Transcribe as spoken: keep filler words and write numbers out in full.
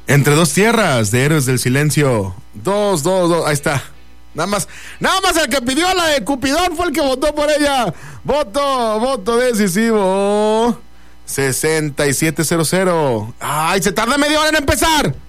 Entre dos tierras de Héroes del Silencio. Dos, dos, dos. Ahí está. Nada más, nada más el que pidió la de Cupidón fue el que votó por ella. Voto, voto decisivo. sesenta y siete cero cero. Ay, se tarda media hora en empezar.